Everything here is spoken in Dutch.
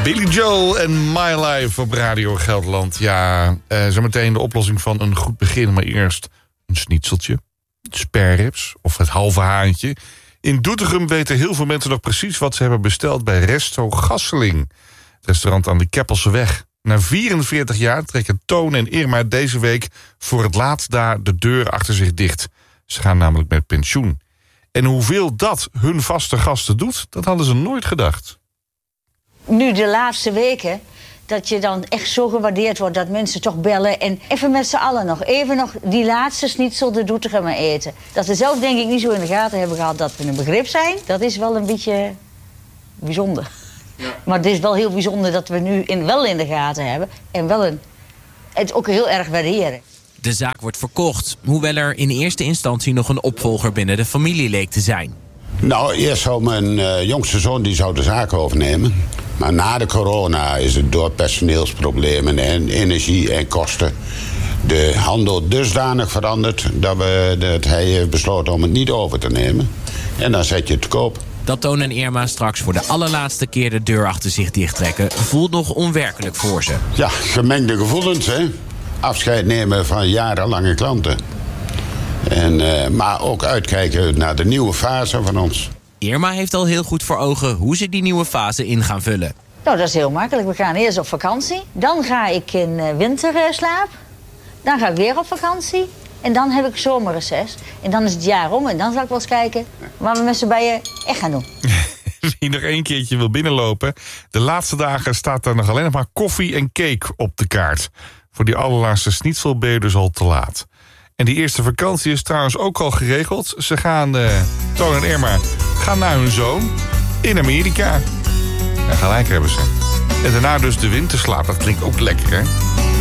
Billy Joel en My Life op Radio Gelderland. Ja, zometeen de oplossing van een goed begin. Maar eerst een schnitzeltje, spareribs of het halve haantje. In Doetinchem weten heel veel mensen nog precies wat ze hebben besteld bij Resto Gasseling. Het restaurant aan de Keppelseweg. Na 44 jaar trekken Toon en Irma deze week voor het laatst daar de deur achter zich dicht. Ze gaan namelijk met pensioen. En hoeveel dat hun vaste gasten doet, dat hadden ze nooit gedacht. Nu de laatste weken, dat je dan echt zo gewaardeerd wordt dat mensen toch bellen. En even met z'n allen nog die laatste schnitzel de Doetinchem maar eten. Dat ze zelf denk ik niet zo in de gaten hebben gehad dat we een begrip zijn. Dat is wel een beetje bijzonder. Ja. Maar het is wel heel bijzonder dat we nu wel in de gaten hebben. En wel het ook heel erg waarderen. De zaak wordt verkocht, hoewel er in eerste instantie nog een opvolger binnen de familie leek te zijn. Nou, eerst zou mijn jongste zoon die zou de zaak overnemen. Maar na de corona is het door personeelsproblemen en energie en kosten de handel dusdanig veranderd dat hij heeft besloten om het niet over te nemen. En dan zet je het te koop. Dat Toon en Irma straks voor de allerlaatste keer de deur achter zich dichttrekken voelt nog onwerkelijk voor ze. Ja, gemengde gevoelens, hè. Afscheid nemen van jarenlange klanten. Maar ook uitkijken naar de nieuwe fase van ons. Irma heeft al heel goed voor ogen hoe ze die nieuwe fase in gaan vullen. Nou, dat is heel makkelijk. We gaan eerst op vakantie. Dan ga ik in winterslaap. Dan ga ik weer op vakantie. En dan heb ik zomerreces. En dan is het jaar om. En dan zal ik wel eens kijken wat we met z'n bijen echt gaan doen. Wie nog één keertje wil binnenlopen. De laatste dagen staat er nog alleen nog maar koffie en cake op de kaart. Voor die allerlaatste schnitzel ben je dus al te laat. En die eerste vakantie is trouwens ook al geregeld. Ze gaan, Toon en Irma, gaan naar hun zoon in Amerika. En gelijk hebben ze. En daarna dus de winterslaap. Dat klinkt ook lekker, hè?